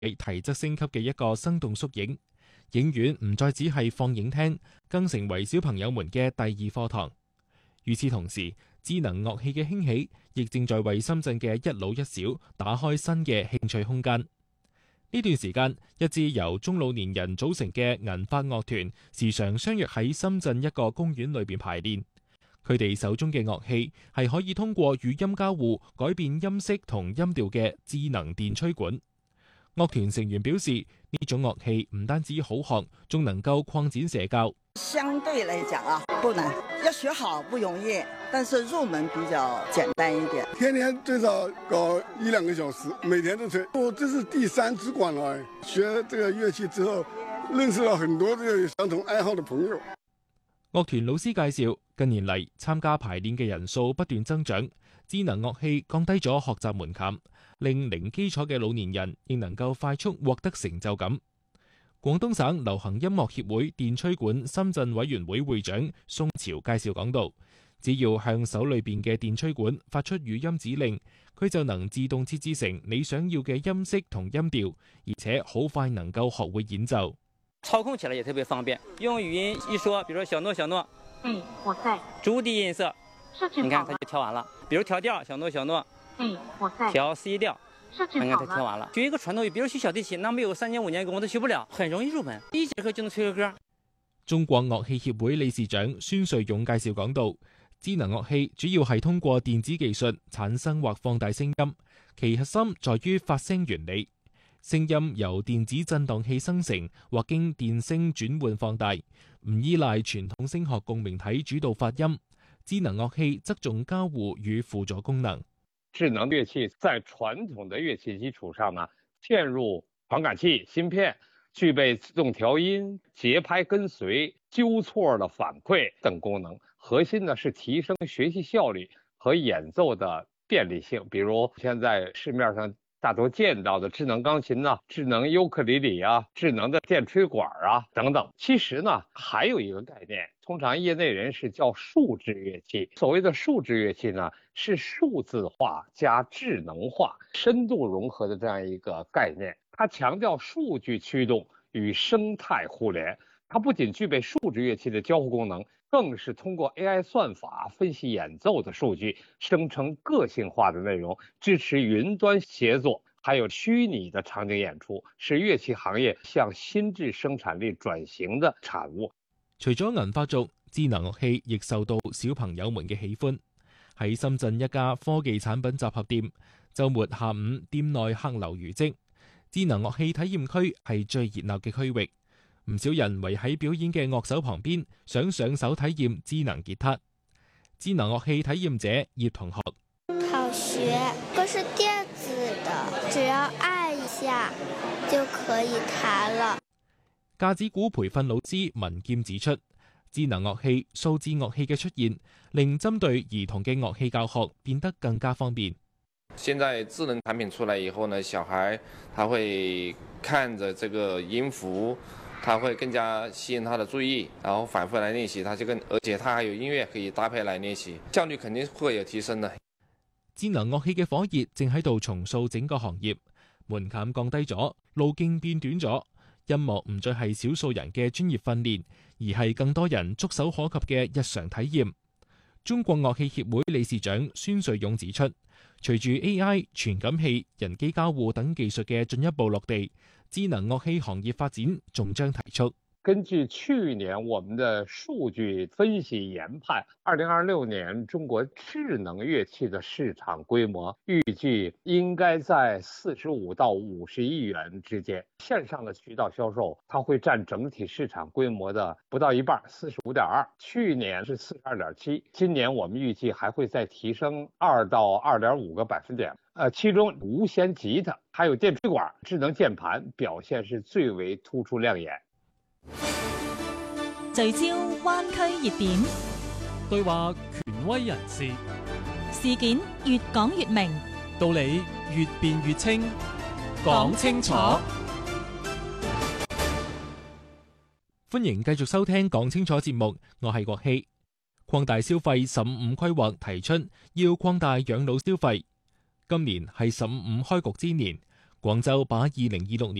為提質升級嘅一個生動縮影。影院唔再只係放映廳，更成為小朋友們嘅第二課堂。與此同時，智能樂器嘅興起，亦正在為深圳嘅一老一小打開新嘅興趣空間。呢段時間，一支由中老年人組成嘅銀髮樂團，時常相約喺深圳一個公園裏邊排練。佢哋手中嘅樂器係可以通過語音交互改變音色同音調嘅智能電吹管。樂團成員表示，呢種樂器唔單止好學，仲能夠擴展社交。 相對來講啊，不難，要學好不容易，但是入門比較簡單一點。 天天最少搞1-2個小時，每天都吹。我這是第3支管了，學這個樂器之後，認識了很多這個相同愛好的朋友。 樂團老師介紹，近年嚟參加排練嘅人數不斷增長，智能樂器降低咗學習門檻，令零基礎嘅老年人亦能夠快速獲得成就感。廣東省流行音樂協會電吹管深圳委員會會長宋朝介紹講道，只要向手裏邊嘅電吹管發出語音指令，佢就能自動設置成你想要嘅音色同音調，而且好快能夠學會演奏。 操控起來也特別方便，用語音一說，比如說小諾小諾， 我在。 中低音色， 你看它就調完了。比如調調，小諾小諾， 我在。 調 C 調，你看它調完了。學一個傳統樂，比如學小提琴，那沒有3年5年功我都學不了，很容易入門，第1節課就能吹個歌。 中國樂器協會理事長孫瑞勇介紹講道，智能樂器主要係通過電子技術產生或放大聲音，其核心在於發聲原理。聲音由電子振盪器生成或經電聲轉換放大，唔依賴傳統聲學共鳴體主導發音。智能樂器則重交互與輔助功能。 智能樂器在傳統的樂器基礎上呢，嵌入傳感器芯片，具備自動調音、節拍跟隨、糾錯的反饋等功能。核心呢是提升學習效率和演奏的便利性。比如現在市面上大多見到的智能鋼琴啊、智能尤克里里啊、智能的電吹管啊等等。其實呢，還有一個概念，通常業內人士叫數字樂器。所謂的數字樂器呢，是數字化加智能化、深度融合的這樣一個概念。它強調數據驅動與生態互聯。它不僅具備數字樂器的交互功能，更是通過 AI 算法分析演奏的數據，生成個性化的內容，支持雲端協作，還有虛擬的場景演出，是樂器行業向新質生產力轉型的產物。 除咗銀髮族，智能樂器亦受到小朋友們嘅喜歡。喺深圳一家科技產品集合店，週末下午店內客流如織，智能樂器體驗區係最熱鬧嘅區域。唔少人圍喺表演嘅樂手旁邊，想上手體驗智能吉他。智能樂器體驗者葉同學： 好學，這是電子的，只要按一下就可以彈了。 架子鼓培訓老師文劍指出，智能樂器、數字樂器嘅出現，令針對兒童嘅樂器教學變得更加方便。 現在智能產品出來以後呢，小孩他會看着這個音符，他會更加吸引他的注意，然後反覆來練習，而且他還有音樂可以搭配來練習，效率肯定會有提升的。 智能樂器嘅火熱正喺度重塑整個行業，門檻降低咗，路徑變短咗，音樂唔再係少數人嘅專業訓練，而係更多人觸手可及嘅日常體驗。中國樂器協會理事長孫瑞勇指出，隨住 AI、傳感器、人機交互等技術嘅進一步落地，智能樂器行業發展仲將提速。 根據去年我們的數據分析研判，2026年中國智能樂器的市場規模預計應該在45到50億元之間。線上的渠道銷售，它會佔整體市場規模的不到一半，45.2%。去年是42.7%，今年我們預計還會再提升2到2.5個百分點。其中無線吉他還有電吹管、智能鍵盤表現是最為突出亮眼。 聚焦灣區熱點， 對話權威人士， 事件越講越明， 道理越辯越清，講清楚。 歡迎繼續收聽講清楚節目，我係郭希。擴大消費15規劃提出要擴大養老消費，今年係15開局之年。 廣州把2026年